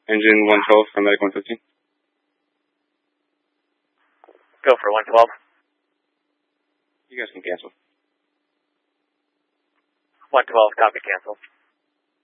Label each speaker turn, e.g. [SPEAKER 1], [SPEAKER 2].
[SPEAKER 1] Engine 112 for Medic 115.
[SPEAKER 2] Go for 112.
[SPEAKER 1] You guys can cancel.
[SPEAKER 2] 112, copy, cancel.